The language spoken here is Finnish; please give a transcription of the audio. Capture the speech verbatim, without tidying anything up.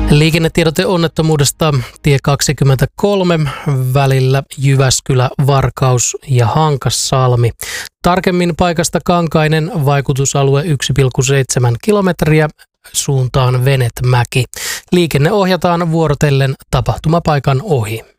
Liikennetiedote onnettomuudesta tie kaksikymmentäkolme välillä Jyväskylä-Varkaus ja Hankassalmi. Tarkemmin paikasta Kankainen, vaikutusalue yksi pilkku seitsemän kilometriä, suuntaan Venetmäki. Liikenne ohjataan vuorotellen tapahtumapaikan ohi.